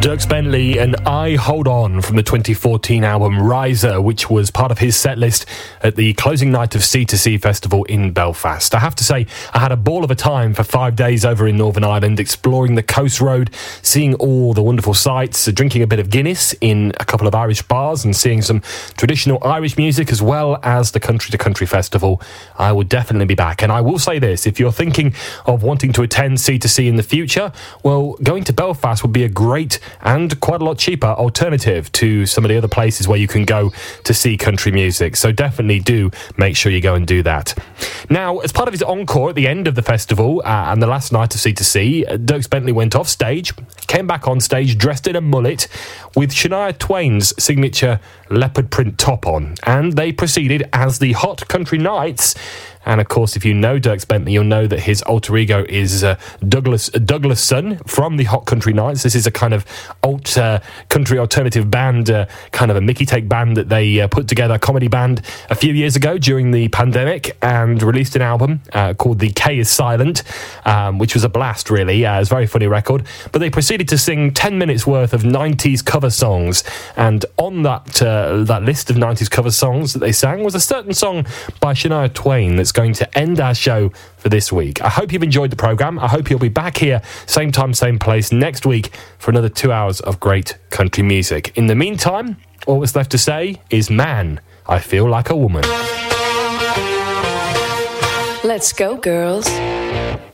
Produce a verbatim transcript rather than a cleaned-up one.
Dierks Bentley and I Hold On from the twenty fourteen album Riser, which was part of his set list at the closing night of C two C Festival in Belfast. I have to say, I had a ball of a time for five days over in Northern Ireland, exploring the coast road, seeing all the wonderful sights, drinking a bit of Guinness in a couple of Irish bars and seeing some traditional Irish music as well as the Country to Country Festival. I will definitely be back. And I will say this, if you're thinking of wanting to attend C two C in the future, well, going to Belfast would be a great and quite a lot cheaper alternative to some of the other places where you can go to see country music. So definitely do make sure you go and do that. Now, as part of his encore at the end of the festival uh, and the last night of C two C, uh, Dierks Bentley went off stage, came back on stage dressed in a mullet with Shania Twain's signature leopard print top on, and they proceeded as the Hot Country Knights. And of course, if you know Dierks Bentley, you'll know that his alter ego is uh, Douglas uh, Douglas Sun from the Hot Country Knights. This is a kind of alt uh, country alternative band, uh, kind of a Mickey take band that they uh, put together, a comedy band, a few years ago during the pandemic, and released an album uh, called The K Is Silent, um, which was a blast, really. Uh, it was a very funny record. But they proceeded to sing ten minutes worth of nineties cover songs, and on that uh, that list of nineties cover songs that they sang was a certain song by Shania Twain that's going to end our show for this week. I hope you've enjoyed the programme. I hope you'll be back here, same time, same place, next week for another two hours of great country music. In the meantime, all that's left to say is, man, I feel like a woman. Let's go, girls.